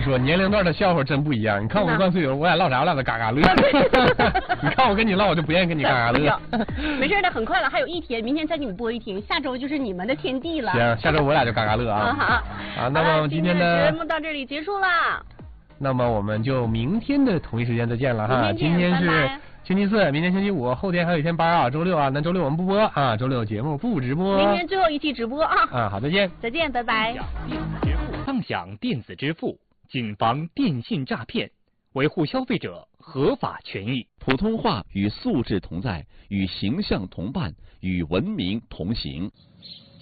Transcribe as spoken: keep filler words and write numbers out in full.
说，年龄段的笑话真不一样。你看我跟万岁友，我俩唠啥，我俩都嘎嘎乐。你看我跟你唠，我就不愿意跟你嘎嘎乐。 没事的，很快了，还有一天，明天再给你播一天，下周就是你们的天地了。 行，下周我俩就嘎嘎乐啊。 好。 啊，那么今天的节目到这里结束啦。 那么我们就明天的同一时间再见了哈。 明天今天是拜拜星期四，明天星期五，后天还有一天班啊，周六啊，那周六我们不播啊，周六节目不直播。 明天最后一期直播啊。 啊，好，再见。 再见，拜拜。 畅享电子支付，谨防电信诈骗，维护消费者合法权益。 普通话与素质同在，与形象同伴，与文明同行。